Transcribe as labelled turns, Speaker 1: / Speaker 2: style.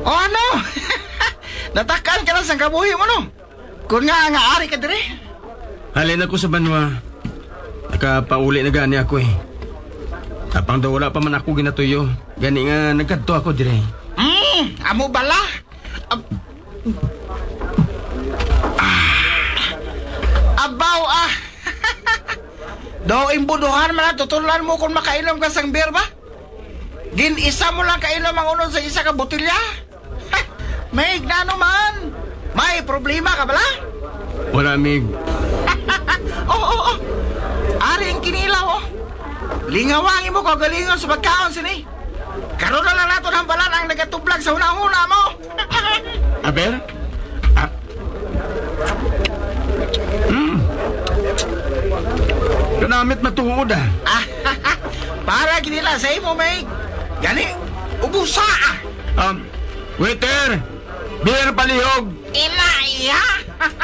Speaker 1: O ano? Natakal ka na sa kabuhi mo, no? Kung nga ari ka dire.
Speaker 2: Halin ako sa banwa. Nakapauli na gani ako eh. Tapang daw wala pa man ako ginatuyo. Gani nga nagkadto ako dire.
Speaker 1: Amo bala. Abaw ah. Do imbuduhan man tutulan mo kung makainom ka sang beer ba? Gin isa mo lang kainom ang unod sa isa ka botilya. May ignano man. May problema ka bala?
Speaker 2: Wala, Mig.
Speaker 1: Oo. Ari ang kinilaw, oh. Lingawangin mo ko galingon sa pagkaon sini. Karoon na lang nato ng balan ang nagatublag sa una-una mo.
Speaker 2: Aber? Kanamit matuod ah.
Speaker 1: Para ginila sa imo, may. Gani, ubusa ah.
Speaker 2: Waiter! Beer palihog!
Speaker 1: Ina, iya.